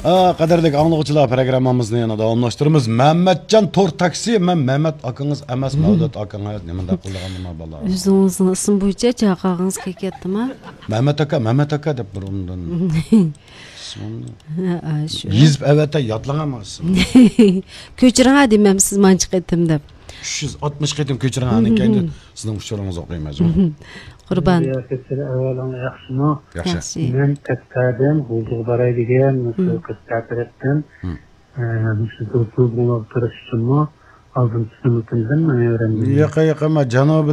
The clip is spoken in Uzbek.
Qadrdagi anglag'uchilar programmamizni yana davomlashtiramiz. Mehmetcan Tor Taksi, men Mehmet akınız emas, Mevdut akın hayat nemanda qo'llagandim bala. O'zingizning ism bo'yicha chaqirig'ingiz kelganmi? Mehmet aka deb bir undan. Yizib avata yodlanamazsın. Ko'chiring demam siz manchiq etdim deb. 360 qitim ko'chiringani kendi sizning uchuringizni o'qiyman. Qurban. Yaxshi. Men kattadan huzur baray degan kattadan shu so'zlarni o'tirish uchun oldin sinfimizdan men öğrendim. Yaqa ma janob